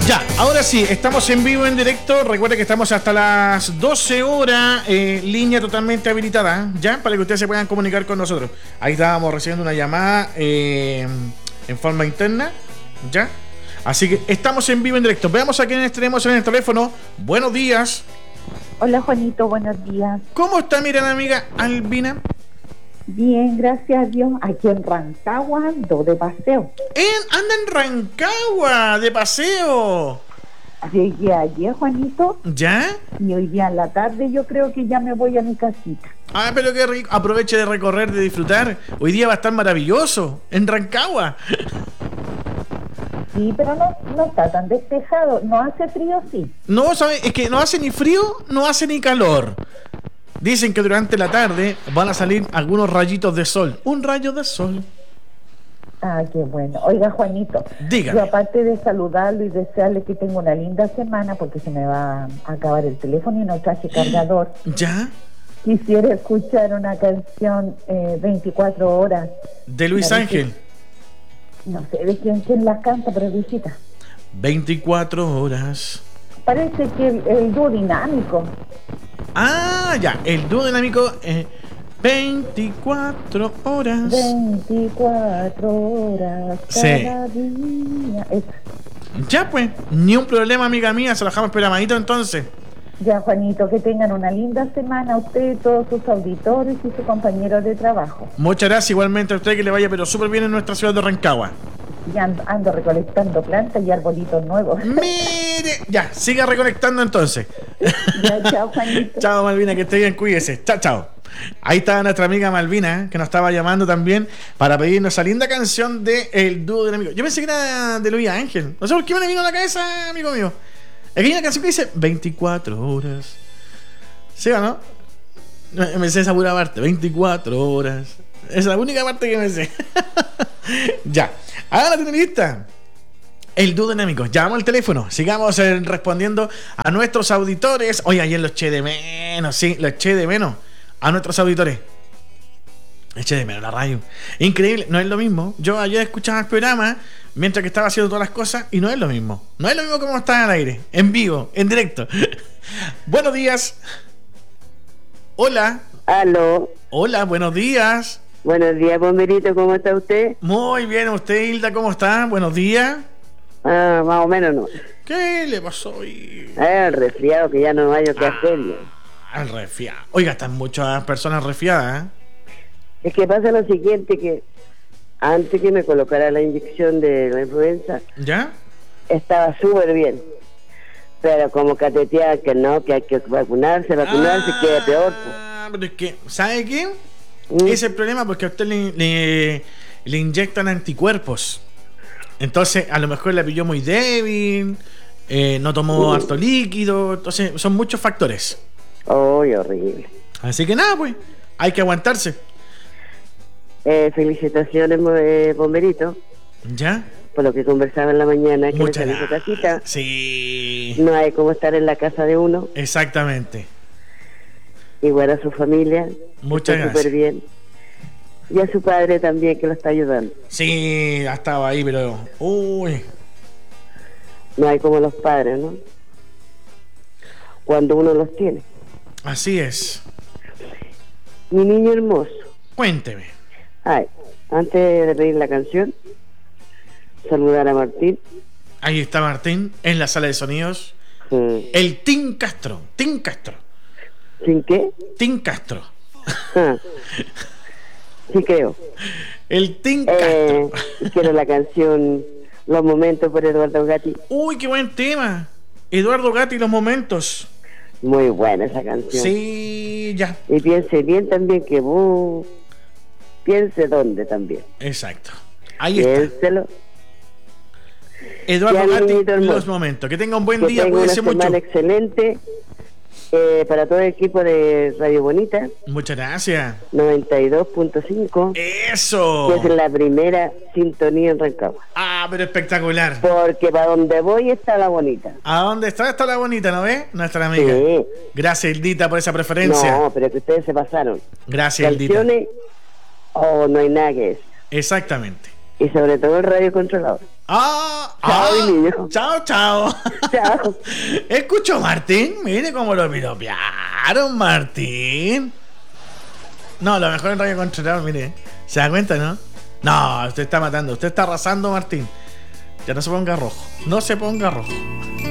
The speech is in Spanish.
Ya, ahora sí, estamos en vivo, en directo. Recuerde que estamos hasta las 12 horas, línea totalmente habilitada, ¿ya? Para que ustedes se puedan comunicar con nosotros. Ahí estábamos recibiendo una llamada en forma interna, ¿ya? Así que estamos en vivo, en directo. Veamos a quiénes tenemos en el teléfono. Buenos días. Hola Juanito, buenos días. ¿Cómo está mi gran amiga Albina? Bien, gracias a Dios. Aquí en Rancagua ando de paseo. Anda en Rancagua, de paseo. Llegué ayer, Juanito, ¿Ya? y hoy día en la tarde yo creo que ya me voy a mi casita. Ah, pero qué rico. Aproveche de recorrer, de disfrutar. Hoy día va a estar maravilloso en Rancagua. Sí, pero no está tan despejado. No hace frío, sí. No, ¿sabe? Es que no hace ni frío, no hace ni calor. Dicen que durante la tarde van a salir algunos rayitos de sol. Un rayo de sol. Ah, qué bueno. Oiga, Juanito, dígame. Yo aparte de saludarlo y desearle que tenga una linda semana, porque se me va a acabar el teléfono y no traje cargador. ¿Ya? Quisiera escuchar una canción 24 horas. De Luis Ángel. No sé de quién la canta, pero visita. 24 horas. Parece que el dúo dinámico. Ah, ya, el dúo dinámico 24 horas. 24 horas cada día. Ya pues, ni un problema, amiga mía, se lo dejamos programadito entonces. Ya, Juanito, que tengan una linda semana usted, todos sus auditores y sus compañeros de trabajo. Muchas gracias, igualmente a usted, que le vaya pero súper bien en nuestra ciudad de Rancagua. Ya ando recolectando plantas y arbolitos nuevos. Mire, ya, siga recolectando entonces. Ya, chao, Juanito. Chao, Malvina, que esté bien, cuídese. Chao, chao. Ahí está nuestra amiga Malvina, que nos estaba llamando también para pedirnos esa linda canción de El Dúo Dinámico. Yo pensé que era de Luis Ángel. No sé por qué me vino a la cabeza, amigo mío. Es que hay una canción que dice 24 horas. ¿Sí o no? Me sé esa pura parte, 24 horas. Esa es la única parte que me sé. Ya. Ahora la tiene lista. El dúo dinámico. Llamamos al teléfono. Sigamos respondiendo a nuestros auditores. Oye, ayer los eché de menos. Sí, los eché de menos a nuestros auditores. Eché de menos la radio. Increíble. No es lo mismo. Yo ayer escuchaba el programa mientras que estaba haciendo todas las cosas y no es lo mismo. No es lo mismo como está al aire. En vivo, en directo. Buenos días. Hola. Aló. Hola, buenos días. Buenos días, bomberito, ¿cómo está usted? Muy bien, ¿usted, Hilda, cómo está? Buenos días. Ah, más o menos no. ¿Qué le pasó hoy? El resfriado que ya no hay que hacerlo. El resfriado. Oiga, están muchas personas resfriadas, ¿eh? Es que pasa lo siguiente, que antes que me colocara la inyección de la influenza, ¿ya? Estaba súper bien. Pero como cateteaba que no, que hay que vacunarse, queda peor. Pero es que, ¿sabe qué? Ese es el problema, porque a usted le inyectan anticuerpos. Entonces, a lo mejor la pilló muy débil, no tomó harto líquido. Entonces, son muchos factores. ¡Ay, horrible! Así que nada, pues, hay que aguantarse. Felicitaciones, bomberito. ¿Ya? Por lo que conversaba en la mañana, que muchas en su casita. Sí. No hay como estar en la casa de uno. Exactamente. Igual a su familia. Muchas gracias. Súper bien. Y a su padre también, que lo está ayudando. Sí, ha estado ahí, pero... Uy. No hay como los padres, ¿no? Cuando uno los tiene. Así es. Mi niño hermoso. Cuénteme. Ay, antes de pedir la canción, saludar a Martín. Ahí está Martín, en la sala de sonidos. El Tim Castro. Tim Castro. ¿Sin qué? Tim Castro. Ah, sí creo. El Tim Castro. Quiero la canción Los Momentos por Eduardo Gatti. Uy, qué buen tema. Eduardo Gatti, Los Momentos. Muy buena esa canción. Sí, ya. Y piense bien también que vos... Piense dónde también. Exacto. Ahí Piénselo. está. Eduardo Gatti, Los Momentos. Que tenga un buen día, cuídese mucho. Una semana excelente. Para todo el equipo de Radio Bonita. Muchas gracias. 92.5. ¡Eso! Que es la primera sintonía en Rancagua. Ah, pero espectacular. Porque para donde voy está la bonita. ¿A dónde está? Está la bonita, ¿no ves? Nuestra amiga. Sí. Gracias, Hildita, por esa preferencia. No, pero que ustedes se pasaron. Gracias, Hildita. Canciones, no hay nada que es. Exactamente. y sobre todo el radio controlador. Chao, mi niño. Chao, chao. Chao. Escuchó Martín, mire cómo lo piropearon, Martín. No, lo mejor en radio controlador, mire. ¿Se da cuenta, no? No, usted está matando, usted está arrasando, Martín. Ya no se ponga rojo, no se ponga rojo.